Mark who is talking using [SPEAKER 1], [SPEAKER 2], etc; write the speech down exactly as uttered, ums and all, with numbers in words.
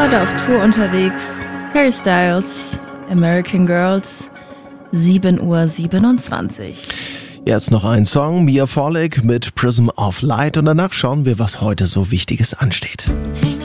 [SPEAKER 1] gerade auf Tour unterwegs. Harry Styles, American Girls, sieben Uhr siebenundzwanzig.
[SPEAKER 2] Jetzt noch ein Song, Mia Farley mit Prism of Light, und danach schauen wir, was heute so Wichtiges ansteht.